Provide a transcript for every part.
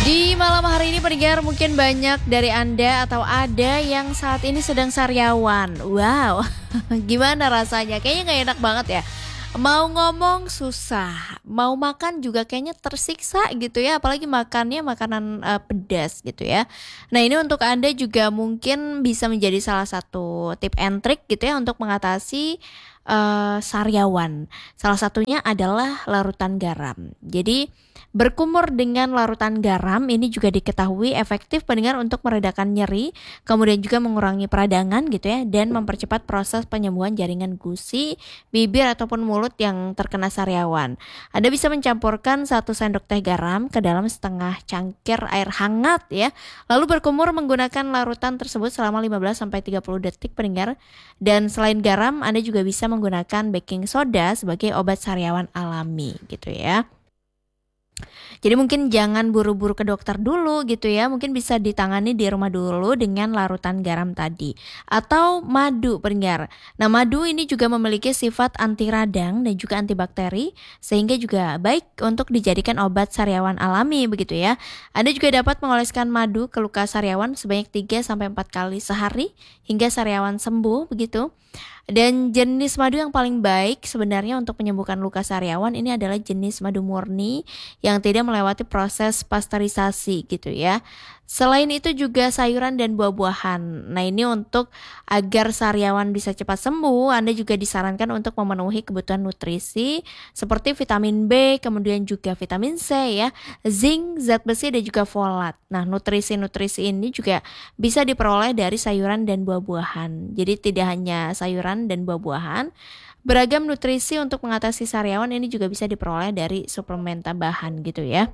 Di malam hari ini pendengar mungkin banyak dari Anda atau ada yang saat ini sedang sariawan. Wow, gimana rasanya? Kayaknya gak enak banget ya. Mau ngomong susah, mau makan juga kayaknya tersiksa gitu ya. Apalagi makannya makanan pedas gitu ya. Nah ini untuk Anda juga mungkin bisa menjadi salah satu tip and trick gitu ya untuk mengatasi sariawan. Salah satunya adalah larutan garam. Jadi berkumur dengan larutan garam ini juga diketahui efektif pendengar untuk meredakan nyeri, kemudian juga mengurangi peradangan gitu ya, dan mempercepat proses penyembuhan jaringan gusi, bibir ataupun mulut yang terkena sariawan. Anda bisa mencampurkan 1 sendok teh garam ke dalam setengah cangkir air hangat ya, lalu berkumur menggunakan larutan tersebut selama 15-30 detik pendengar. Dan selain garam, Anda juga bisa menggunakan baking soda sebagai obat sariawan alami gitu ya. Jadi mungkin jangan buru-buru ke dokter dulu gitu ya. Mungkin bisa ditangani di rumah dulu dengan larutan garam tadi. Atau madu pendengar. Nah madu ini juga memiliki sifat anti radang dan juga antibakteri. Sehingga juga baik untuk dijadikan obat sariawan alami begitu ya. Anda juga dapat mengoleskan madu ke luka sariawan sebanyak 3-4 kali sehari. Hingga sariawan sembuh begitu. Dan jenis madu yang paling baik sebenarnya untuk menyembuhkan luka sariawan ini adalah jenis madu murni yang tidak melewati proses pasteurisasi gitu ya. Selain itu juga sayuran dan buah-buahan. Nah ini untuk agar sariawan bisa cepat sembuh, Anda juga disarankan untuk memenuhi kebutuhan nutrisi seperti vitamin B, kemudian juga vitamin C ya, zinc, zat besi dan juga folat. Nah nutrisi-nutrisi ini juga bisa diperoleh dari sayuran dan buah-buahan. Jadi tidak hanya sayuran dan buah-buahan, beragam nutrisi untuk mengatasi sariawan ini juga bisa diperoleh dari suplemen tambahan gitu ya.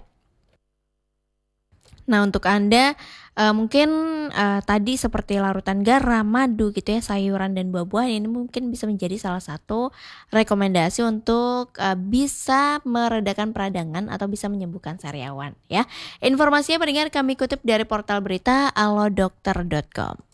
Nah untuk Anda mungkin tadi seperti larutan garam, madu gitu ya, sayuran dan buah-buahan ini mungkin bisa menjadi salah satu rekomendasi untuk bisa meredakan peradangan atau bisa menyembuhkan sariawan ya. Informasinya pendengar kami kutip dari portal berita alodokter.com.